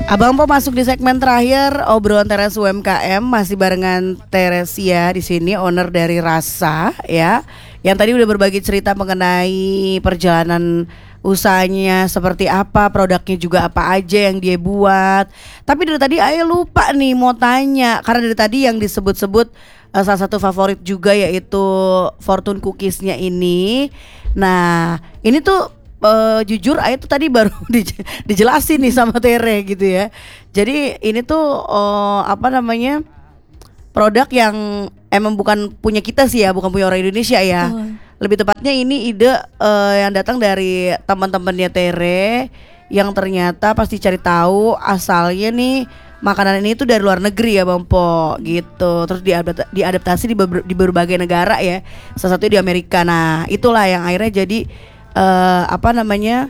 Abang Po masuk di segmen terakhir obrolan teras UMKM, masih barengan Teresia di sini, owner dari Rasa ya. Yang tadi udah berbagi cerita mengenai perjalanan usahanya seperti apa, produknya juga apa aja yang dia buat. Tapi dari tadi Ayah lupa nih mau tanya, karena dari tadi yang disebut-sebut salah satu favorit juga yaitu Fortune Cookiesnya ini. Nah ini tuh jujur Ayah tuh tadi baru dijelasin nih sama Tere gitu ya. Jadi ini tuh apa namanya, produk yang emang bukan punya kita sih ya, bukan punya orang Indonesia ya. Lebih tepatnya ini ide yang datang dari teman-temannya Tere, yang ternyata pasti cari tahu asalnya nih makanan ini tuh dari luar negeri ya Bang Po gitu. Terus diadaptasi di berbagai negara ya. Salah satunya di Amerika. Nah itulah yang akhirnya jadi apa namanya,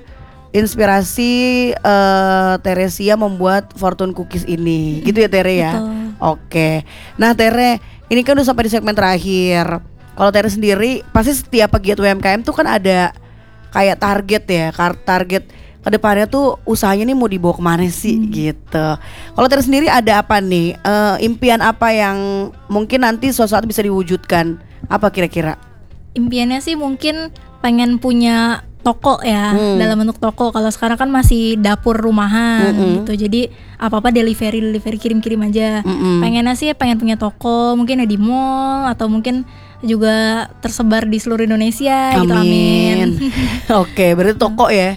inspirasi Teresia membuat Fortune Cookies ini. Gitu ya Tere ya. Oke. Nah Tere, ini kan udah sampai di segmen terakhir. Kalau Tere sendiri pasti setiap pegiat UMKM tuh kan ada kayak target ya, target kedepannya tuh usahanya nih mau dibawa kemana sih gitu. Kalau Tere sendiri ada apa nih, impian apa yang mungkin nanti suatu saat bisa diwujudkan? Apa kira-kira? Impiannya sih mungkin pengen punya toko ya, dalam bentuk toko. Kalau sekarang kan masih dapur rumahan gitu. Jadi apa-apa delivery kirim-kirim aja. Pengennya sih pengen punya toko, mungkin ya di mall atau mungkin juga tersebar di seluruh Indonesia. Amin. Gitu, amin. Oke, berarti toko ya.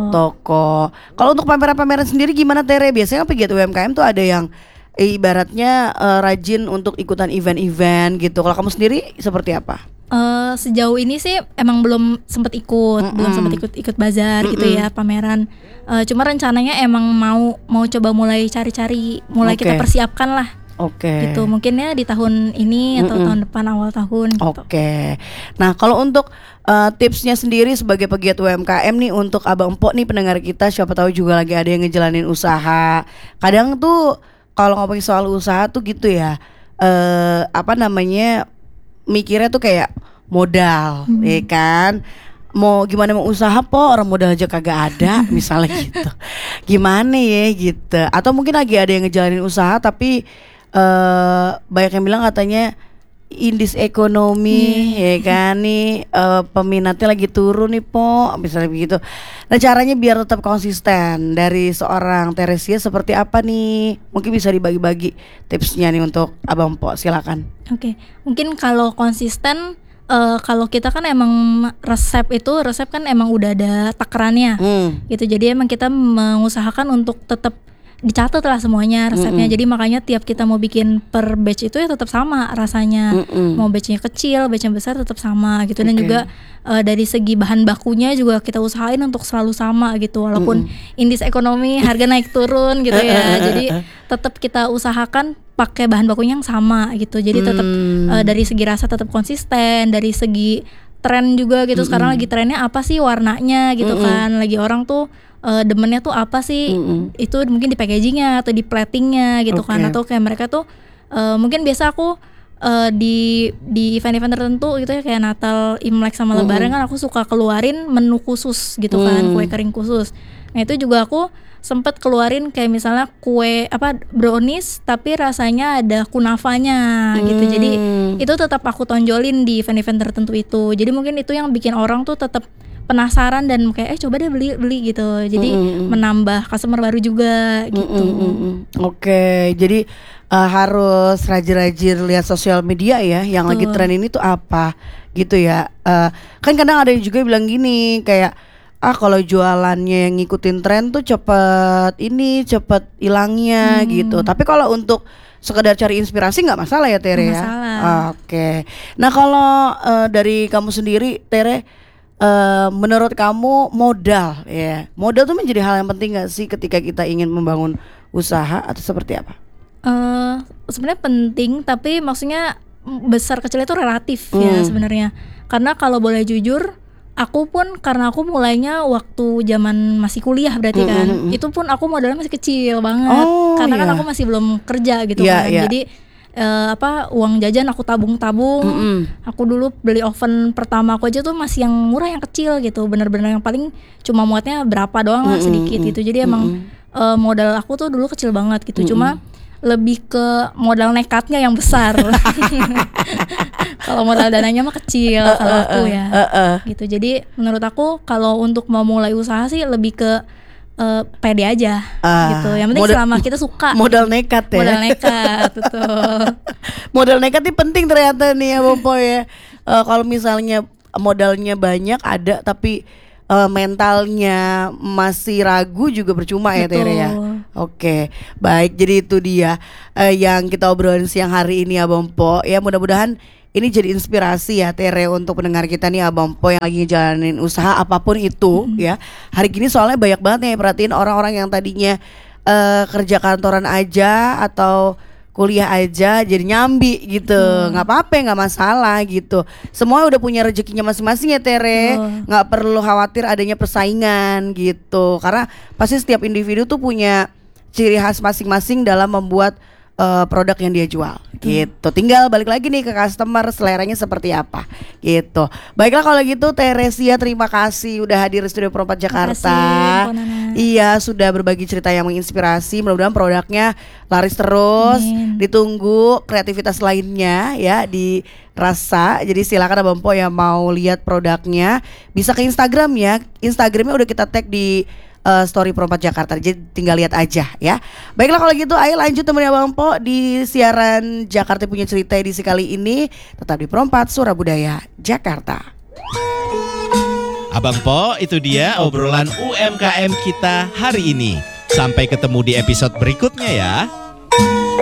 Toko. Kalau untuk pameran-pameran sendiri gimana Tere? Biasanya pegiat UMKM tuh ada yang ibaratnya rajin untuk ikutan event-event gitu. Kalau kamu sendiri seperti apa? Sejauh ini sih emang belum sempat ikut, ikut bazar gitu ya, pameran. Cuma rencananya emang mau coba mulai cari-cari, kita persiapkan lah. Gitu, mungkin ya di tahun ini atau tahun depan, awal tahun gitu. Nah kalau untuk tipsnya sendiri sebagai pegiat UMKM nih untuk Abang Empok nih, pendengar kita siapa tahu juga lagi ada yang ngejalanin usaha. Kadang tuh kalau ngomongin soal usaha tuh gitu ya, apa namanya, mikirnya tuh kayak modal, ya kan? Mau gimana mau usaha po, orang modal aja kagak ada, misalnya gitu. Gimana ya gitu. Atau mungkin lagi ada yang ngejalanin usaha tapi banyak yang bilang katanya indis ekonomi, ya kan nih, peminatnya lagi turun nih po, misalnya begitu. Nah caranya biar tetap konsisten dari seorang Teresia seperti apa nih? Mungkin bisa dibagi-bagi tipsnya nih untuk Abang Po, silakan. Mungkin kalau konsisten, kalau kita kan emang resep kan emang udah ada takarannya gitu. Jadi emang kita mengusahakan untuk tetap dicatat lah semuanya resepnya. Jadi makanya tiap kita mau bikin per batch itu ya tetap sama rasanya. Mau batchnya kecil, batchnya besar tetap sama gitu. Dan juga dari segi bahan bakunya juga kita usahain untuk selalu sama gitu. Walaupun indis ekonomi harga naik turun gitu ya. Jadi tetap kita usahakan pakai bahan bakunya yang sama gitu. Jadi tetap dari segi rasa tetap konsisten, dari segi tren juga gitu. Sekarang lagi trennya apa sih warnanya gitu kan. Lagi orang tuh demennya tuh apa sih, itu mungkin di packagingnya atau di platingnya gitu kan. Atau kayak mereka tuh mungkin biasa aku di event-event tertentu gitu ya, kayak Natal, Imlek sama Lebaran kan aku suka keluarin menu khusus gitu kan, kue kering khusus. Nah itu juga aku sempet keluarin kayak misalnya kue brownies tapi rasanya ada kunafanya gitu. Jadi itu tetap aku tonjolin di event-event tertentu itu. Jadi mungkin itu yang bikin orang tuh tetap penasaran dan kayak coba deh beli gitu. Jadi menambah customer baru juga gitu. Jadi harus rajin-rajin lihat sosial media ya, yang lagi tren ini tuh apa gitu ya. Kan kadang ada juga yang bilang gini kayak kalau jualannya yang ngikutin tren tuh cepet hilangnya gitu. Tapi kalau untuk sekedar cari inspirasi nggak masalah ya Tere ya. Nah kalau dari kamu sendiri Tere, menurut kamu modal tuh menjadi hal yang penting nggak sih ketika kita ingin membangun usaha atau seperti apa? Sebenarnya penting, tapi maksudnya besar kecilnya itu relatif ya sebenarnya. Karena kalau boleh jujur, aku pun karena aku mulainya waktu zaman masih kuliah berarti kan, itu pun aku modalnya masih kecil banget. Karena kan aku masih belum kerja gitu kan. Jadi uang jajan aku tabung-tabung. Aku dulu beli oven pertama aku aja tuh masih yang murah, yang kecil gitu, bener-bener yang paling cuma muatnya berapa doang lah, sedikit gitu. Jadi emang modal aku tuh dulu kecil banget gitu, cuma lebih ke modal nekatnya yang besar. Kalau modal dananya mah kecil kalau aku ya, gitu. Jadi menurut aku kalau untuk mau mulai usaha sih lebih ke pede aja, gitu. Yang penting selama kita suka. Modal nekat ya. Modal nekat, betul. Modal nekat ini penting ternyata nih ya Bompo ya. Kalau misalnya modalnya banyak ada tapi mentalnya masih ragu juga percuma ya Tere ya. Oke, baik. Jadi itu dia yang kita obrolin siang hari ini ya Bompo. Ya mudah-mudahan ini jadi inspirasi ya Tere untuk pendengar kita nih Abang Po yang lagi ngejalanin usaha apapun itu ya. Hari gini soalnya banyak banget nih perhatiin orang-orang yang tadinya kerja kantoran aja atau kuliah aja jadi nyambi gitu. Nggak apa-apa, nggak masalah gitu. Semua udah punya rezekinya masing-masing ya Tere. Nggak perlu khawatir adanya persaingan gitu. Karena pasti setiap individu tuh punya ciri khas masing-masing dalam membuat produk yang dia jual gitu. Tinggal balik lagi nih ke customer seleranya seperti apa gitu. Baiklah kalau gitu Teresia, terima kasih udah hadir di Studio Pro 4 Jakarta. Iya, sudah berbagi cerita yang menginspirasi. Mudah-mudahan produknya laris terus. Ditunggu kreativitas lainnya ya di Rasa. Jadi silakan Abang Po yang mau lihat produknya bisa ke Instagram ya. Instagramnya udah kita tag di Story Pro 4 Jakarta, jadi tinggal lihat aja ya. Baiklah kalau gitu, ayo lanjut temennya Bang Po di siaran Jakarta Punya Cerita edisi kali ini. Tetap di Pro 4 Suara Budaya Jakarta. Abang Po, itu dia obrolan UMKM kita hari ini. Sampai ketemu di episode berikutnya ya.